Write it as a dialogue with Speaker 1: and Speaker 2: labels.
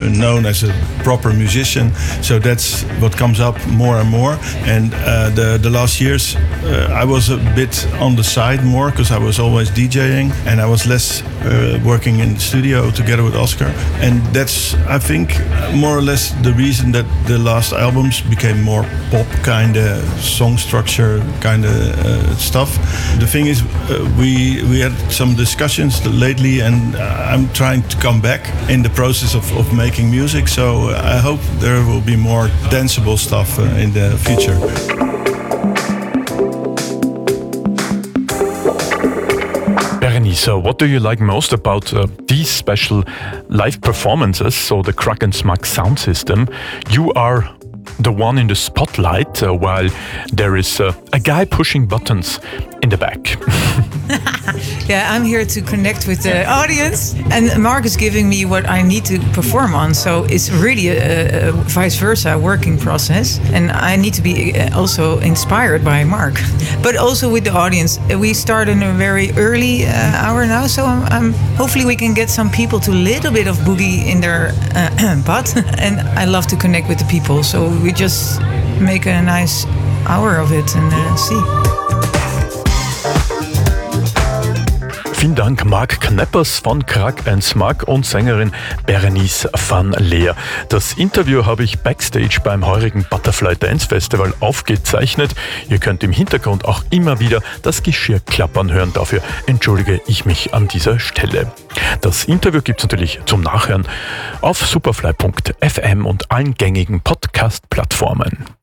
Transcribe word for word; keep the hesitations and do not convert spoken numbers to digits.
Speaker 1: known as a proper musician. So that's what comes up more and more. And uh, the the last years, uh, I was a bit on the side more because I was always DJing and I was less uh, working in the studio together with Oscar. And that's, I think, more or less the reason that the last albums became more pop kind of song structure kind of uh, stuff. The thing is, uh, we we had some discussions lately, and uh, I'm trying to come back in the process of, of making music. So I hope there will be more danceable stuff uh, in the future.
Speaker 2: Berenice, so what do you like most about uh, these special live performances, so the Krag and Smag sound system? You are the one in the spotlight, uh, while there is uh, a guy pushing buttons in the back.
Speaker 3: Yeah, I'm here to connect with the audience, and Mark is giving me what I need to perform on, so it's really a, a vice versa working process, and I need to be also inspired by Mark, but also with the audience. We start in a very early uh, hour now, so I'm, I'm hopefully we can get some people to a little bit of boogie in their uh, butt, and I love to connect with the people, so we just make a nice hour of it and uh, see.
Speaker 2: Vielen Dank, Mark Kneppers von Krag and Smag und Sängerin Berenice van Leer. Das Interview habe ich backstage beim heurigen Butterfly Dance Festival aufgezeichnet. Ihr könnt im Hintergrund auch immer wieder das Geschirr klappern hören. Dafür entschuldige ich mich an dieser Stelle. Das Interview gibt es natürlich zum Nachhören auf superfly punkt f m und allen gängigen Podcast-Plattformen.